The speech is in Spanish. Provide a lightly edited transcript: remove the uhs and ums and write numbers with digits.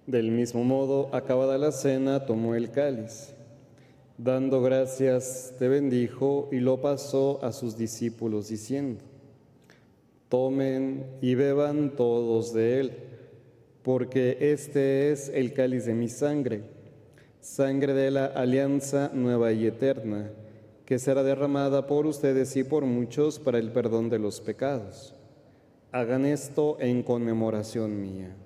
Del mismo modo, acabada la cena, tomó el cáliz. Dando gracias, te bendijo y lo pasó a sus discípulos, diciendo: Tomen y beban todos de él, porque este es el cáliz de mi sangre, sangre de la alianza nueva y eterna, que será derramada por ustedes y por muchos para el perdón de los pecados. Hagan esto en conmemoración mía.